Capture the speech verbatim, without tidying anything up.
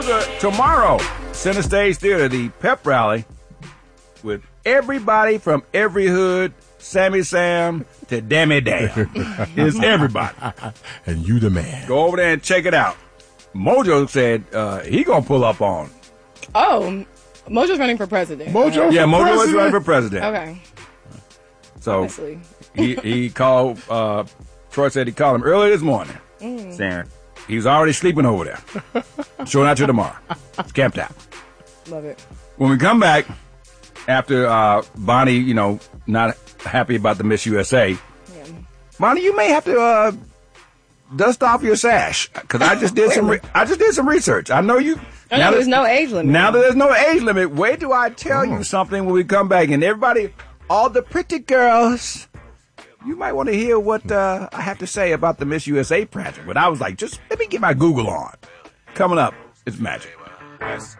Moja tomorrow, Center Stage Theater, the pep rally with everybody from every hood, Sammy Sam to Dammy Dam. It's everybody. And you the man. Go over there and check it out. Mojo said uh, he gonna pull up on. Oh, Mojo's running for president. Mojo, yeah, Mojo president? is running for president. Okay. So Honestly. he he called. Uh, Troy said he called him early this morning, mm. saying he was already sleeping over there. Showing out to tomorrow. It's camped out. Love it. When we come back after uh, Bonnie, you know, not happy about the Miss U S A. Yeah. Bonnie, you may have to uh, dust off your sash because I just did some. Re- I just did some research. I know you. Oh, no, there's no age limit. Now that there's no age limit, wait till I tell oh. you something when we come back. And everybody, all the pretty girls, you might want to hear what uh, I have to say about the Miss U S A pageant. But I was like, just let me get my Google on. Coming up, it's Magic.